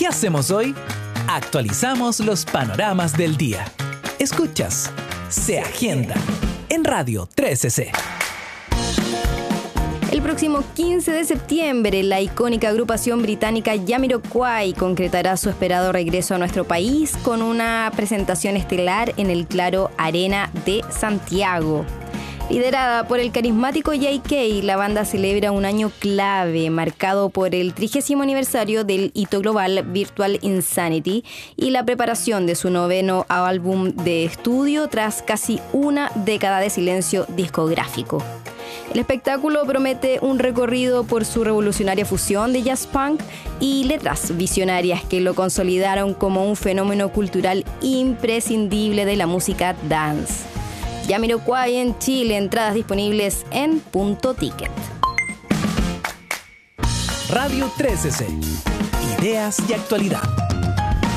hacemos hoy? Actualizamos los panoramas del día. Escuchas Se Agenda en Radio 13C. El próximo 15 de septiembre, la icónica agrupación británica Jamiroquai concretará su esperado regreso a nuestro país con una presentación estelar en el Claro Arena de Santiago. Liderada por el carismático JK, la banda celebra un año clave marcado por el 30º aniversario del hito global Virtual Insanity y la preparación de su 9º álbum de estudio tras casi una década de silencio discográfico. El espectáculo promete un recorrido por su revolucionaria fusión de jazz punk y letras visionarias que lo consolidaron como un fenómeno cultural imprescindible de la música dance. Jamiroquai en Chile, entradas disponibles en Punto Ticket. Radio 13C. Ideas y actualidad.